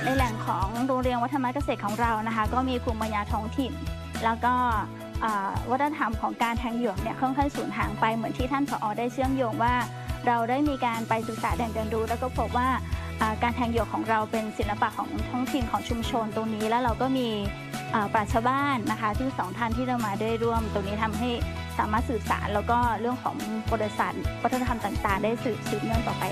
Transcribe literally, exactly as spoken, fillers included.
ในแหล่งของโรงเรียนวัฒนธรรมเกษตรของเรานะคะก็มีภูมิปัญญาท้องถิ่นแล้วก็วัฒนธรรมของการแทงหยวกเนี่ยค่อนข้างสูญหายไปเหมือนที่ท่านผอ.ได้เชื่อมโยงว่าเราได้มีการไปศึกษาแหล่งเรียนรู้แล้วก็พบว่าการแทงหยวกของเราเป็นศิลปะของท้องถิ่นของชุมชนตรงนี้แล้วเราก็มีปราชญ์ชาวบ้านนะคะที่สองท่านที่เรามาได้ร่วมตรงนี้ทำให้สามารถสื่อสารแล้วก็เรื่องของประวัติศาสตร์วัฒนธรรมต่างๆได้สืบสืบเนื่องต่อไป